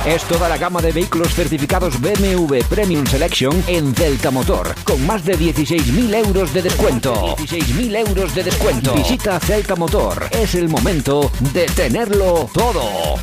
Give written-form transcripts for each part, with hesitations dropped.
Es toda la gama de vehículos certificados BMW Premium Selection en Celta Motor, con más de 16.000 euros de descuento. 16.000 euros de descuento. Visita Celta Motor. Es el momento de tenerlo todo.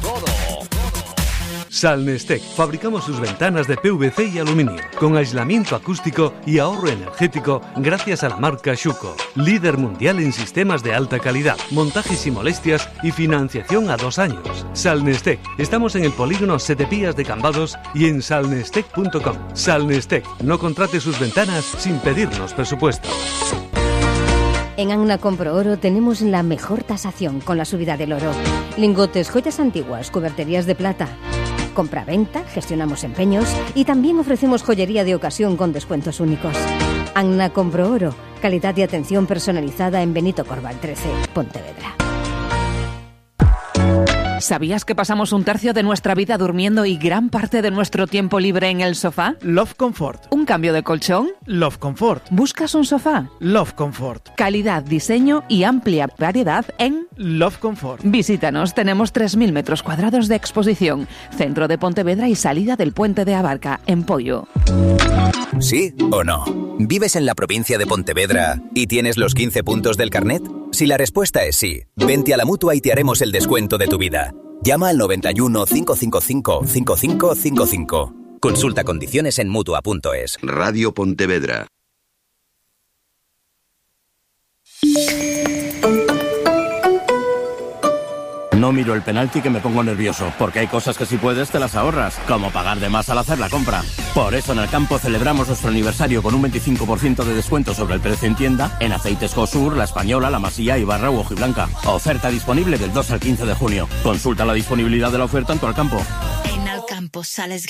Salnestec. Fabricamos sus ventanas de PVC y aluminio, con aislamiento acústico y ahorro energético gracias a la marca Schuco, líder mundial en sistemas de alta calidad, montajes y molestias y financiación a 2 años. Salnestec. Estamos en el polígono Setepías de Cambados y en salnestec.com. Salnestec. No contrate sus ventanas sin pedirnos presupuesto. En Agna Compro Oro tenemos la mejor tasación con la subida del oro. Lingotes, joyas antiguas, cuberterías de plata. Compra-venta, gestionamos empeños y también ofrecemos joyería de ocasión con descuentos únicos. Agna Compro Oro, calidad y atención personalizada en Benito Corval 13, Pontevedra. ¿Sabías que pasamos un tercio de nuestra vida durmiendo y gran parte de nuestro tiempo libre en el sofá? Love Comfort. ¿Un cambio de colchón? Love Comfort. ¿Buscas un sofá? Love Comfort. Calidad, diseño y amplia variedad en Love Comfort. Visítanos, tenemos 3.000 metros cuadrados de exposición, centro de Pontevedra y salida del puente de Abarca, en Poio. ¿Sí o no? ¿Vives en la provincia de Pontevedra y tienes los 15 puntos del carnet? Si la respuesta es sí, vente a la Mutua y te haremos el descuento de tu vida. Llama al 91 555 5555. Consulta condiciones en Mutua.es. Radio Pontevedra. No miro el penalti que me pongo nervioso, porque hay cosas que si puedes te las ahorras, como pagar de más al hacer la compra. Por eso en el campo celebramos nuestro aniversario con un 25% de descuento sobre el precio en tienda en aceites Josur, La Española, La Masía, Ibarra u Hojiblanca. Oferta disponible del 2 al 15 de junio. Consulta la disponibilidad de la oferta en tu Alcampo. En Alcampo sales